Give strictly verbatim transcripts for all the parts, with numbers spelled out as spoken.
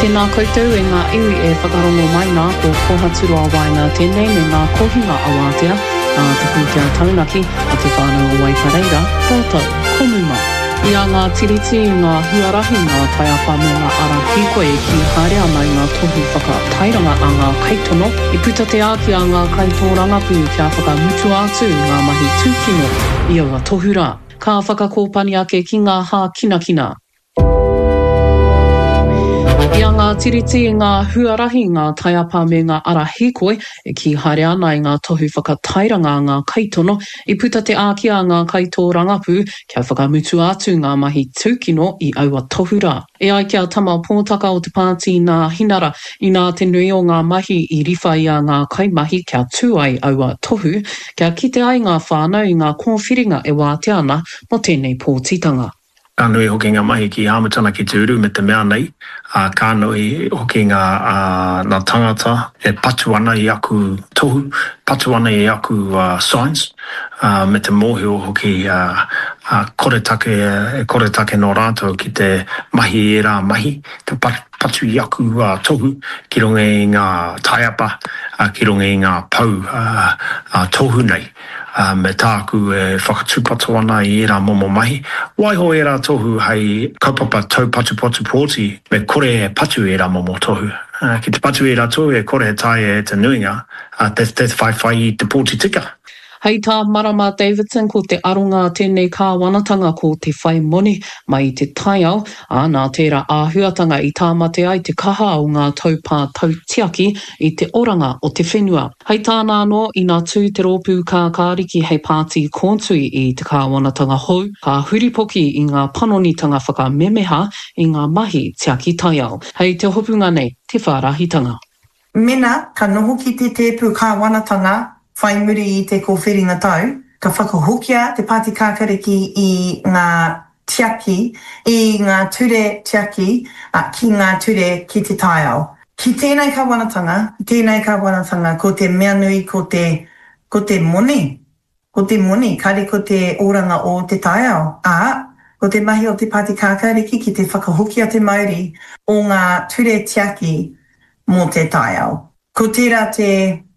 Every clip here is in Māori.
Tēnā koutou e ngā iwi e whakarongo mai nā ko Kohaturua Wainga tēnei me ngā kohinga awatea a te pūtea taunaki a te whānau o Waipareira, tātou, komuma. Ia ngā tiriti i ngā huarahi ngā taiapa me ngā ara hikoe ki haere mai ngā tohu whakatairanga a ngā kaitono, i puta te āki a ngā kaitōrangapu kia whakamutu atu ngā mahi tūkino i aua tohura. Ka whakakōpani ake ki ngā hā kinakina. Ia ngā tiriti i ngā huarahi ngā taiapa me ngā ara hikoe e ki haere ana i ngā tohu whakatairanga ngā kaitono i puta te ākia ngā kaitōrangapu kia whakamutu atu ngā mahi tūkino i aua tohura. E ai kia tama pōtaka o te pāti nā hinara i nā te nui o ngā mahi i riwha i a ngā kaimahi kia tū ai aua tohu kia kite ai ngā whānau i ngā kōwhiringa e wāte ana mo tēnei pōtitanga. Ka nui hoki ngā mahi ki Hamatana ki te uru me te mea nei. Uh, ka nui hoki ngā, uh, ngā tangata e patu ana i aku tohu, patu ana i aku uh, science, uh, me te mōhio hoki uh, uh, koretake, e koretake no rātou ki te mahi e rā mahi, te pat, patu i aku uh, tohu, ki runga i ngā taiapa, uh, ki runga i ngā pau uh, uh, tohu nei. Uh, me tāku e whakatūpato ana i era momo mahi. Waiho era tohu hei kaupapa tau patu patu pōti me kore e patu era momo tohu. Uh, ki te patu era tohu e kore he tai e te nuinga, uh, te, te whai whai i te pōti tika. Hei tā Marama Davidson ko te aronga tēnei kāwanatanga ko te whai moni mai i te taiao, a nā tērā āhuatanga i tā mate ai te kaha o ngā taupā tautiaki i te oranga o te whenua. Hei tāna anō i ngā tū te rōpū kā kāriki hei pāti kōntui i te kāwanatanga hou, ka huripoki i ngā panonitanga whakamemeha i ngā mahi tiaki taiao. Hei te hopunga nei, te whārahitanga. Mena, ka noho ki te tēpū kāwanatanga, whai muri i te kōwhiringa tau, ka whakahokia te pāti kākariki i ngā tiaki, i ngā ture tiaki, a, ki ngā ture ki te taiao. Ki tēnei kāwanatanga, tēnei kāwanatanga, ko te mea nui, ko te, ko te moni, ko te moni, kare ko te oranga o te taiao. A, ko te mahi o te pāti kākariki ki te whakahokia te mauri o ngā ture tiaki mō te taiao. Ko tērā te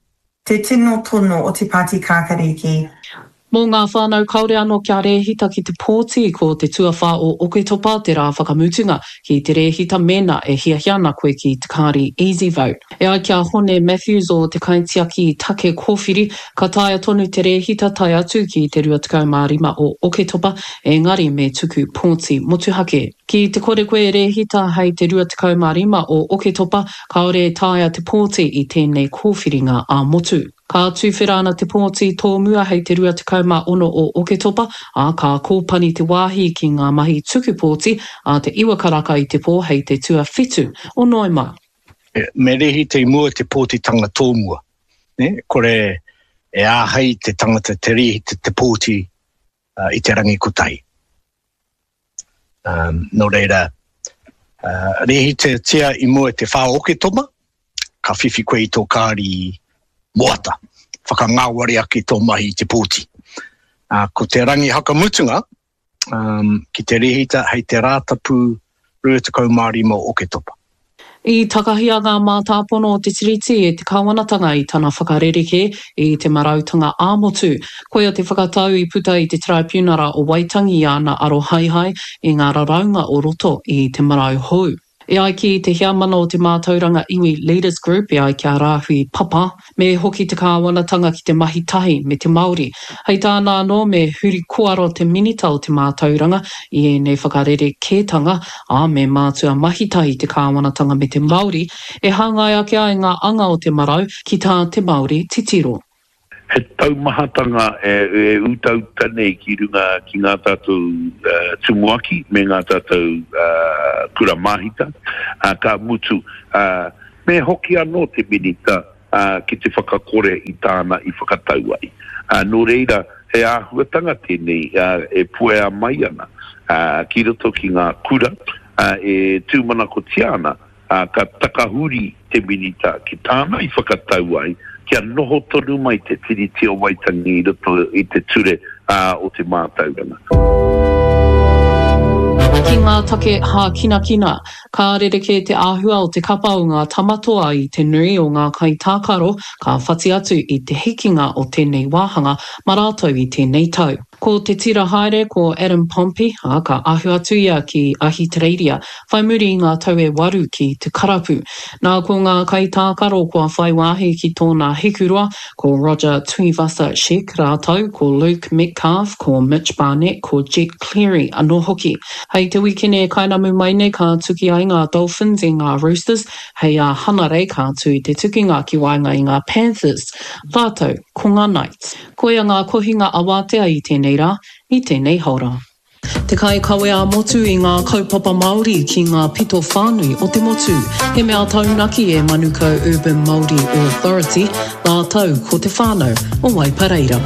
te tino tono o te pāti kākariki. Mō ngā whānau kaore anō kia rehita ki te pōti ko te tuawha o Oketopa te rā whakamutunga ki te rehita mena e hiahiana koe ki te kāri Easy Vote. E ai kia hone Matthews o te kaitiaki take kōwhiri ka taia tonu te rehita tai atu ki te rua tekau mā rima o Oketopa e ngari me tuku pōti motuhake. Ki te kore koe rehita hei te rua tekau mā rima o Oketopa kaore taia te pōti i tēnei kōwhiringa a motu. Ka tūwhirana te pōti tō mua hei te rua tekau mā ono o Oketopa, a ka kōpani te wāhi ki ngā mahi tuku pōti a te iwa karaka i te pō hei te tua whitu o Noema. Me rehi te mua te pōtitanga tō mua. Ne? Kore e āhei te tangata te rehi te, te pōti uh, i te rangi kotai. Um, no reira, uh, rehi te tia i mua te whā Oketopa, ka whiwhi koe i tō kāri moata, whakangāwari aki tō mahi te pōti. Uh, ko te rangi hakamutunga, um, ki te rehita hei te rātapu rua tekau mā rima o Oketopa. I takahia ngā mātāpono o te tiriti e te kāwanatanga i tana whakarereke i te marautanga āmotu. Koe o te whakatau i puta i te tribunara o Waitangi i ana aro haihai i ngā raraunga o roto i te marau hou. E ai ki te hiamana o te mātauranga iwi Leaders Group e ai kia rāhui papa, me hoki te kāwanatanga ki te mahi tahi me te Māori. Hei tāna anō me huri koaro te minita o te mātauranga i e nei whakarere kētanga, a me mātua mahi tahi te kāwanatanga me te Māori, e hangai ake ai ngā anga o te marau ki tā te Māori titiro. He taumahatanga e, e utau tane ki runga ki ngā tātou uh, tumuaki me ngā tātou uh, kura mahita, uh, ka mutu. Uh, me hoki anō te minita uh, ki te whakakore i tāna i whakatau ai. Uh, no reira, he āhuatanga tēnei uh, e puea mai ana uh, ki roto ki ngā kura uh, e tūmana ko tiana uh, ka takahuri te minita ki tāna i whakatau ai kia noho tonu mai te tiriti o Waitangi i te ture uh, o te mātauranga. Ki Ki ngā take hā kina kina, ka rereke te āhua o te kapa o ngā tamatoa i te nui o ngā kai tākaro, ka whati atu i te hikinga o tēnei wāhanga marātou i tēnei tau. Ko te tira haere ko Adam Pompey, a ka āhua atu ia ki Ahitereiria, whai muri i ngā tau e waru ki te karapu. Nā ko ngā kai tākaro kua whai wāhi ki tōna hikurua, ko Roger Tuivasa-Sheck rātau, ko Luke Metcalf, ko Mitch Barnett, ko Jet Cleary anō hoki. Hei te wikene kainamu mai nei ka tuki ai ngā Dolphins i ngā Roosters, hei a hanare ka tui te tukinga ki wainga i ngā Panthers. Tātou, ko ngā Knights. Koia ngā kohinga awatea i tēnei rā, i tēnei haura. Te kai kawe a motu i ngā kaupapa Māori ki ngā pito whānui o te motu. He mea taunaki e Manuka Urban Māori Authority, nā tau ko te whānau o Waipareira.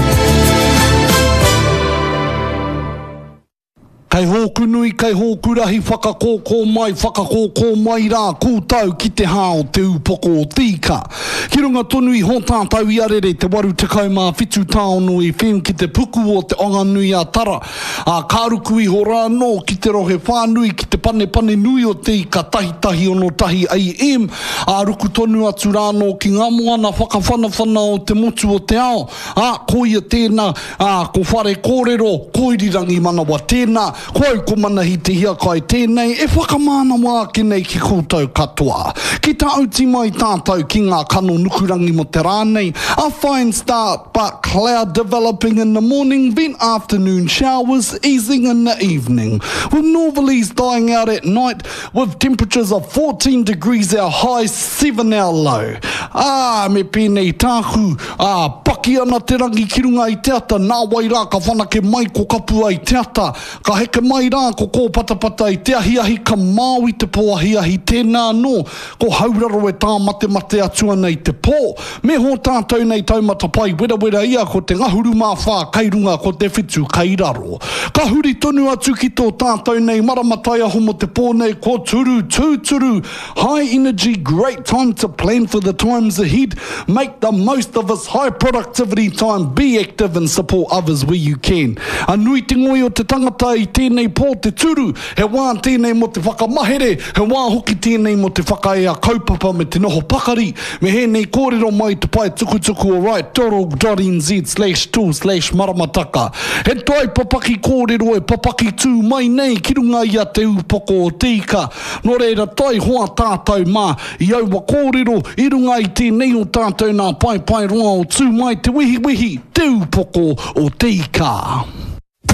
Kei hōku nui, kei hōku rahi, whakakōkō mai, whakakōkō mai rā, kūtau ki te hao te upoko o tika. Ki runga tonu i hō tātau i arere te waru te kaumā whitu tāono i whenu ki te puku o te onga nui a tara. A kāruku i ho rāno ki te rohe whānui, ki te pane pane nui o tika, tahi tahi ono tahi A M. A ruku tonu atu rāno ki ngā moana whakawhanawhana o te motu o te ao. A koia tēnā, a ko whare kōrero, koirirangi manawa tēnā. Koe ko manahi te hia kai tēnei, e whakamāna wā ki nei ki koutou katoa. Ki ta auti mai tātou ki ngā kano nukurangi mo te rānei. A fine start, but cloud developing in the morning, then afternoon showers easing in the evening. With northerlies dying out at night, with temperatures of fourteen degrees our high, seven our low. Ah, me pēnei tāku, ah, paki ana te rangi ki runga i te ata, nā wai rā ka whanake mai ko kapua i te ata, ka heke mai rā ko kō patapata i te ahi ka māui te pō ahi ahi tēnā no, ko hauraro e tā mate mate atua nei te pō. Me hō tātou nei taumata pai wera wera ia ko te ngahuru mā whā kairunga ko te whitu kairaro. Ka huri tonu atu ki tō tātou nei maramatai aho mo te pō nei ko turu tūturu. High energy, great time to plan for the times ahead. Make the most of this high productivity time. Be active and support others where you can. A nui te ngoi o te tangata i tēnei pō te turu, he wā tēnei mo te whakamahere, he wā hoki tēnei mo te whakaea kaupapa me te noho pakari, me he nei kōrero mai te pai tukutuku o right, dot.org.nz slash two slash maramataka. He tai papaki kōrero e papaki tū mai nei ki runga ia te upoko o tika. Nō reira tai hoa tātou mā, i aua kōrero, i runga i tēnei o tātou nā pai pai roa o tū mai te wihi wihi, te upoko o tika.